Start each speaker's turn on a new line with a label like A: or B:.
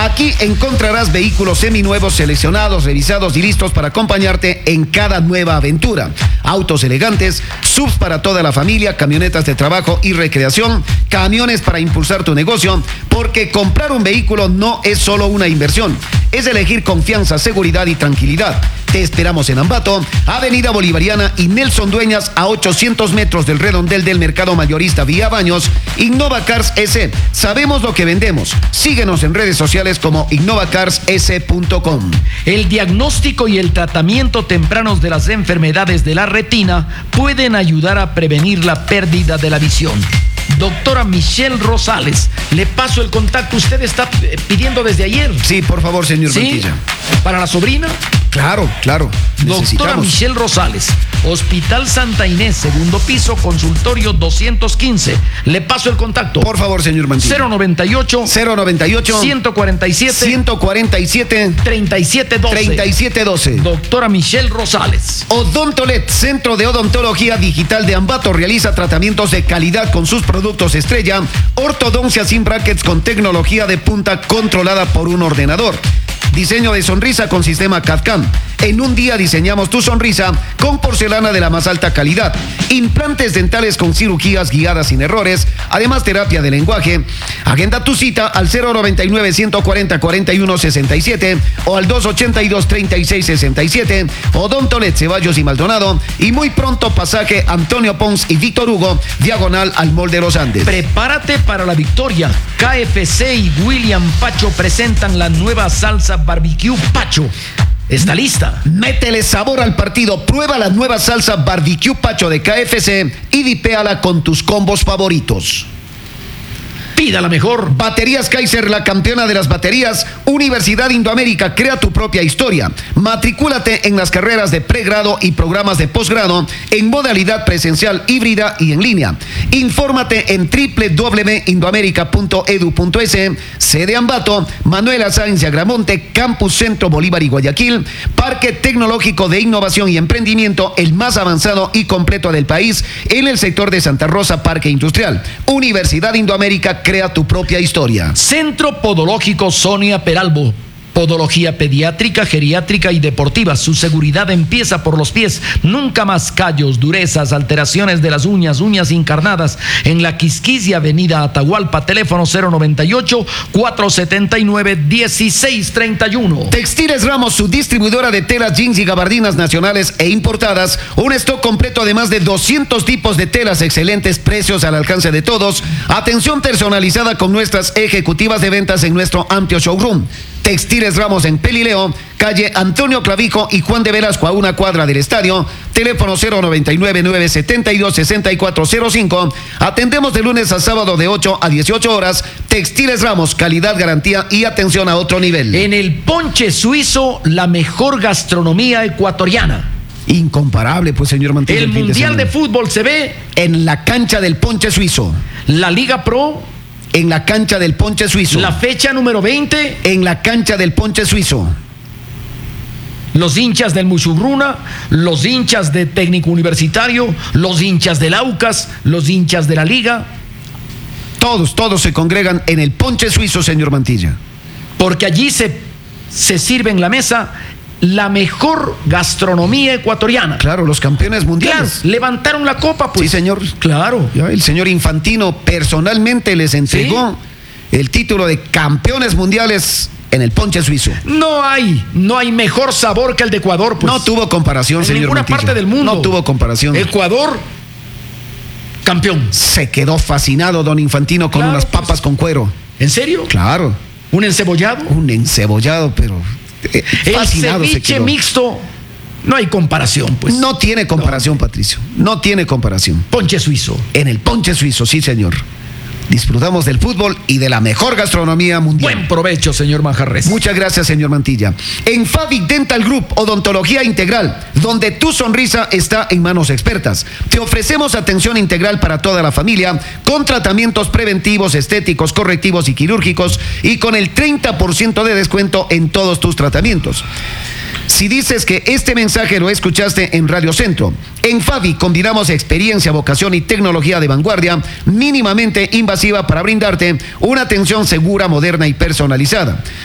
A: Aquí encontrarás vehículos seminuevos seleccionados, revisados y listos para acompañarte en cada nueva aventura. Autos elegantes, SUVs para toda la familia, camionetas de trabajo y recreación, camiones para impulsar tu negocio, porque comprar un vehículo no es solo una inversión, es elegir confianza, seguridad y tranquilidad. Te esperamos en Ambato, Avenida Bolivariana y Nelson Dueñas, a 800 metros del redondel del Mercado Mayorista Vía Baños. Innova Cars S. Sabemos lo que vendemos. Síguenos en redes sociales como innovacars.com.
B: El diagnóstico y el tratamiento tempranos de las enfermedades de la retina pueden ayudar a prevenir la pérdida de la visión. Doctora Michelle Rosales, le paso el contacto. Usted está pidiendo desde ayer.
A: Sí, por favor, señor Mantilla.
B: ¿Para la sobrina?
A: Claro.
B: Doctora Michelle Rosales, Hospital Santa Inés, segundo piso, consultorio 215. Le paso el contacto.
A: Por favor, señor Mantilla.
B: 098 147 3712. Doctora Michelle Rosales.
A: Odontolet, Centro de Odontología Digital de Ambato, realiza tratamientos de calidad con sus productos estrella, ortodoncia sin brackets con tecnología de punta controlada por un ordenador. Diseño de sonrisa con sistema CAD/CAM. En un día diseñamos tu sonrisa con porcelana de la más alta calidad. Implantes dentales con cirugías guiadas sin errores. Además, terapia de lenguaje. Agenda tu cita al 099-140-4167 o al 282-3667. Odontolet, Ceballos y Maldonado. Y muy pronto pasaje Antonio Pons y Víctor Hugo, diagonal al Mall de los Andes.
B: Prepárate para la victoria. KFC y William Pacho presentan la nueva salsa barbecue Pacho. ¿Está lista?
A: Métele sabor al partido. Prueba la nueva salsa barbecue Pacho de KFC y dipéala con tus combos favoritos.
B: Pida la mejor.
A: Baterías Kaiser, la campeona de las baterías. Universidad Indoamérica, crea tu propia historia. Matricúlate en las carreras de pregrado y programas de posgrado en modalidad presencial, híbrida y en línea. Infórmate en www.indoamerica.edu.es. Sede Ambato, Manuela Sáenz y Agramonte, Campus Centro Bolívar y Guayaquil. Parque Tecnológico de Innovación y Emprendimiento, el más avanzado y completo del país en el sector de Santa Rosa, Parque Industrial. Universidad Indoamérica, crea tu propia historia.
B: Centro Podológico Sonia Peralbo. Podología pediátrica, geriátrica y deportiva. Su seguridad empieza por los pies. Nunca más callos, durezas, alteraciones de las uñas, uñas encarnadas. En la Quisquisia, Avenida Atahualpa, teléfono 098-479-1631.
A: Textiles Ramos, su distribuidora de telas, jeans y gabardinas nacionales e importadas. Un stock completo de más de 200 tipos de telas, excelentes precios al alcance de todos. Atención personalizada con nuestras ejecutivas de ventas en nuestro amplio showroom. Textiles Ramos en Pelileo, calle Antonio Clavijo y Juan de Velasco, a una cuadra del estadio. Teléfono 099-972-6405. Atendemos de lunes a sábado de 8 a 18 horas. Textiles Ramos, calidad, garantía y atención a otro nivel.
B: En el Ponche Suizo, la mejor gastronomía ecuatoriana.
A: Incomparable, pues, señor Mantilla.
B: El Mundial de Fútbol se ve
A: en la cancha del Ponche Suizo.
B: La Liga Pro
A: en la cancha del Ponche Suizo.
B: La fecha número 20
A: en la cancha del Ponche Suizo.
B: Los hinchas del Muchurruna, los hinchas de Técnico Universitario, los hinchas del Aucas, los hinchas de la Liga.
A: Todos se congregan en el Ponche Suizo, señor Mantilla.
B: Porque allí se sirve en la mesa la mejor gastronomía ecuatoriana.
A: Claro, los campeones mundiales.
B: Claro, levantaron la copa, pues.
A: Sí, señor.
B: Claro.
A: Ya, el señor Infantino personalmente les entregó el título de campeones mundiales en el Ponche Suizo.
B: No hay mejor sabor que el de Ecuador, pues.
A: No tuvo comparación, señor
B: Mantilla. En ninguna parte del mundo.
A: No tuvo comparación.
B: Ecuador, campeón.
A: Se quedó fascinado don Infantino con unas papas con cuero.
B: ¿En serio?
A: Claro.
B: ¿Un encebollado?
A: Un encebollado, pero... fascinado.
B: El ceviche mixto, no hay comparación, pues.
A: No tiene comparación, Patricio. No tiene comparación.
B: Ponche Suizo.
A: En el Ponche Suizo, sí, señor. Disfrutamos del fútbol y de la mejor gastronomía mundial.
B: Buen provecho, señor Manjarres.
A: Muchas gracias, señor Mantilla. En Favic Dental Group, odontología integral, donde tu sonrisa está en manos expertas. Te ofrecemos atención integral para toda la familia, con tratamientos preventivos, estéticos, correctivos y quirúrgicos, y con el 30% de descuento en todos tus tratamientos. Si dices que este mensaje lo escuchaste en Radio Centro, en Favic combinamos experiencia, vocación y tecnología de vanguardia mínimamente invasiva para brindarte una atención segura, moderna y personalizada.